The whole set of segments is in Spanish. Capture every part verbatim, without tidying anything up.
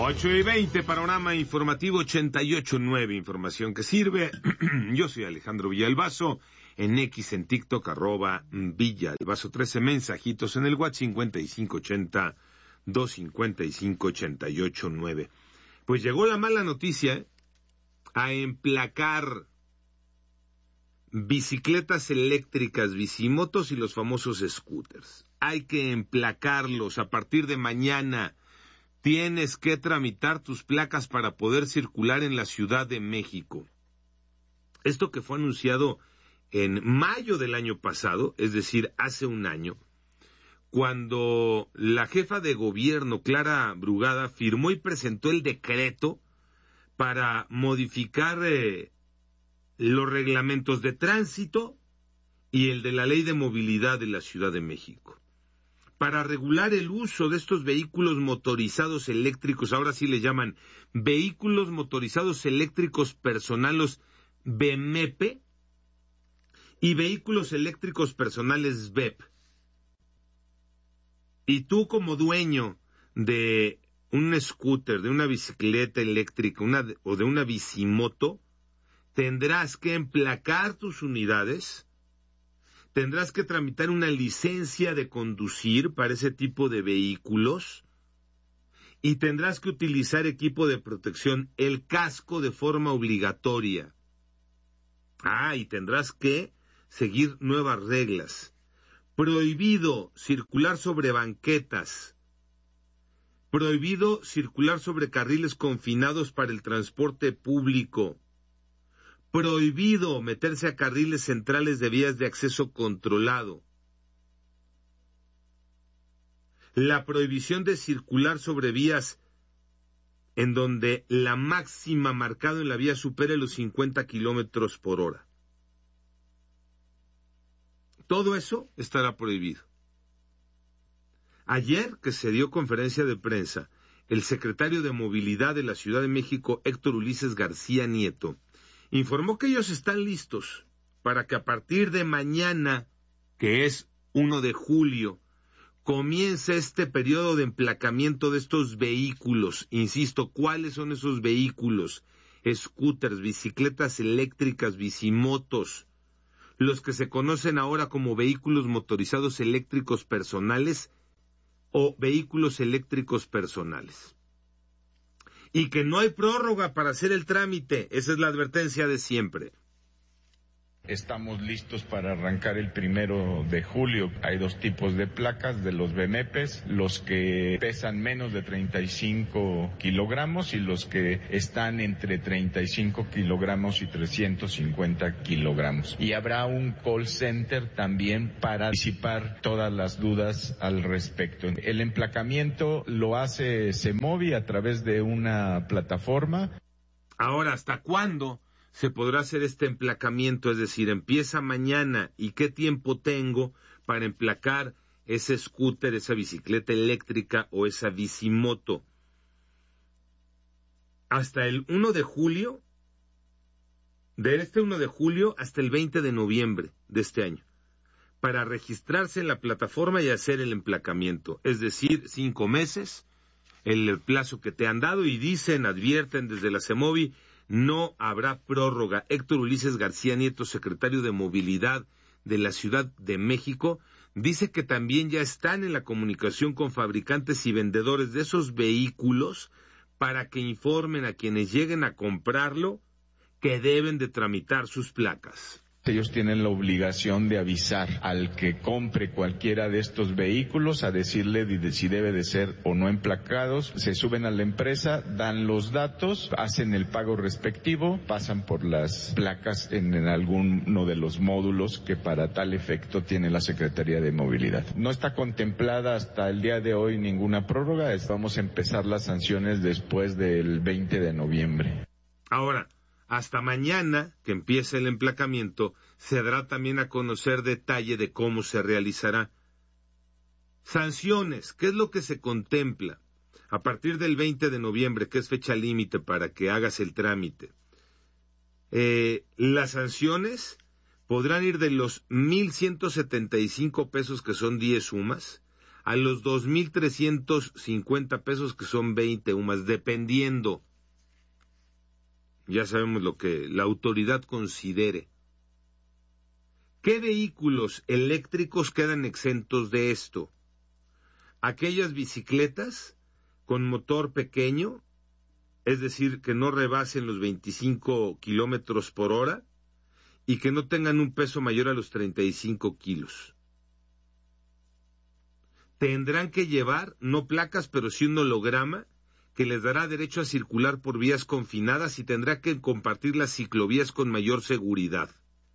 ocho y veinte, panorama informativo ochenta y ocho punto nueve, información que sirve. Yo soy Alejandro Villalbazo, en X, en TikTok, arroba Villalbazo trece, mensajitos en el WhatsApp cincuenta y cinco ochenta, doscientos cincuenta y cinco, ochenta y ocho nueve. Pues llegó la mala noticia, ¿eh? A emplacar bicicletas eléctricas, bicimotos y los famosos scooters. Hay que emplacarlos a partir de mañana. Tienes que tramitar tus placas para poder circular en la Ciudad de México. Esto que fue anunciado en mayo del año pasado, es decir, hace un año, cuando la jefa de gobierno, Clara Brugada, firmó y presentó el decreto para modificar eh, los reglamentos de tránsito y el de la Ley de Movilidad de la Ciudad de México, para regular el uso de estos vehículos motorizados eléctricos. Ahora sí le llaman vehículos motorizados eléctricos personales B M P y vehículos eléctricos personales V E P. Y tú, como dueño de un scooter, de una bicicleta eléctrica una, o de una bicimoto, tendrás que emplacar tus unidades. Tendrás que tramitar una licencia de conducir para ese tipo de vehículos y tendrás que utilizar equipo de protección, el casco, de forma obligatoria. Ah, y tendrás que seguir nuevas reglas. Prohibido circular sobre banquetas. Prohibido circular sobre carriles confinados para el transporte público. Prohibido meterse a carriles centrales de vías de acceso controlado. La prohibición de circular sobre vías en donde la máxima marcada en la vía supere los cincuenta kilómetros por hora. Todo eso estará prohibido. Ayer, que se dio conferencia de prensa, el secretario de Movilidad de la Ciudad de México, Héctor Ulises García Nieto, informó que ellos están listos para que a partir de mañana, que es primero de julio, comience este periodo de emplacamiento de estos vehículos. Insisto, ¿cuáles son esos vehículos? Scooters, bicicletas eléctricas, bicimotos, los que se conocen ahora como vehículos motorizados eléctricos personales o vehículos eléctricos personales. Y que no hay prórroga para hacer el trámite. Esa es la advertencia de siempre. Estamos listos para arrancar el primero de julio. Hay dos tipos de placas de los B M Ps, los que pesan menos de treinta y cinco kilogramos y los que están entre treinta y cinco kilogramos y trescientos cincuenta kilogramos. Y habrá un call center también para disipar todas las dudas al respecto. El emplacamiento lo hace Semovi a través de una plataforma. Ahora, ¿hasta cuándo se podrá hacer este emplacamiento? Es decir, empieza mañana, ¿y qué tiempo tengo para emplacar ese scooter, esa bicicleta eléctrica o esa bicimoto? Hasta el primero de julio, de este primero de julio hasta el veinte de noviembre de este año, para registrarse en la plataforma y hacer el emplacamiento. Es decir, cinco meses, el plazo que te han dado, y dicen, advierten desde la Semovi, no habrá prórroga. Héctor Ulises García Nieto, secretario de Movilidad de la Ciudad de México, dice que también ya están en la comunicación con fabricantes y vendedores de esos vehículos para que informen a quienes lleguen a comprarlo que deben de tramitar sus placas. Ellos tienen la obligación de avisar al que compre cualquiera de estos vehículos, a decirle si debe de ser o no emplacados. Se suben a la empresa, dan los datos, hacen el pago respectivo, pasan por las placas en, en alguno de los módulos que para tal efecto tiene la Secretaría de Movilidad. No está contemplada hasta el día de hoy ninguna prórroga. Vamos a empezar las sanciones después del veinte de noviembre. Ahora, hasta mañana, que empiece el emplacamiento, se dará también a conocer detalle de cómo se realizará. Sanciones, ¿qué es lo que se contempla? A partir del veinte de noviembre, que es fecha límite para que hagas el trámite. Eh, las sanciones podrán ir de los mil ciento setenta y cinco pesos, que son diez sumas, a los dos mil trescientos cincuenta pesos, que son veinte U M A S, dependiendo. Ya sabemos lo que la autoridad considere. ¿Qué vehículos eléctricos quedan exentos de esto? Aquellas bicicletas con motor pequeño, es decir, que no rebasen los veinticinco kilómetros por hora y que no tengan un peso mayor a los treinta y cinco kilos. Tendrán que llevar, no placas, pero sí un holograma que les dará derecho a circular por vías confinadas y tendrá que compartir las ciclovías con mayor seguridad.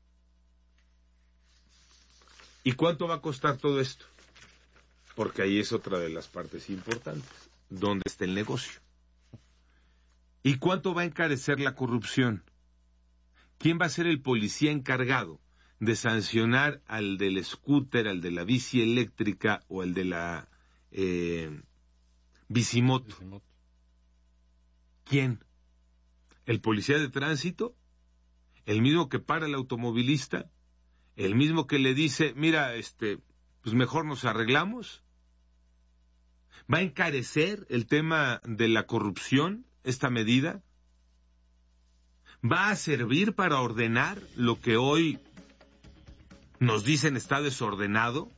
¿Y cuánto va a costar todo esto? Porque ahí es otra de las partes importantes. ¿Dónde está el negocio? ¿Y cuánto va a encarecer la corrupción? ¿Quién va a ser el policía encargado de sancionar al del scooter, al de la bici eléctrica o al de la eh, bicimoto? bicimoto? ¿Quién? ¿El policía de tránsito? ¿El mismo que para el automovilista? ¿El mismo que le dice, mira, este, pues mejor nos arreglamos? ¿Va a encarecer el tema de la corrupción, esta medida? ¿Va a servir para ordenar lo que hoy nos dicen está desordenado?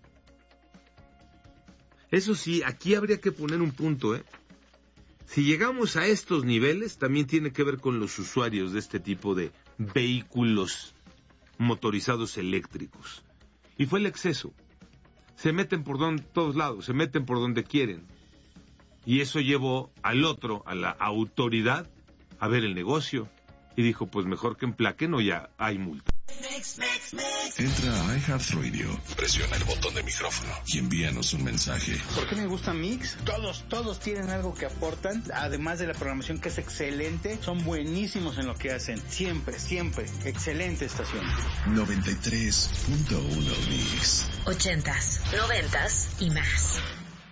Eso sí, aquí habría que poner un punto, ¿eh? Si llegamos a estos niveles, también tiene que ver con los usuarios de este tipo de vehículos motorizados eléctricos. Y fue el exceso. Se meten por donde, todos lados, se meten por donde quieren. Y eso llevó al otro, a la autoridad, a ver el negocio. Y dijo, pues mejor que emplaquen o ya hay multa. Entra a iHeartRadio, presiona el botón de micrófono y envíanos un mensaje. ¿Por qué me gusta Mix? Todos, todos tienen algo que aportan, además de la programación que es excelente, son buenísimos en lo que hacen, siempre, siempre, excelente estación. noventa y tres punto uno Mix. Ochentas, noventas y más.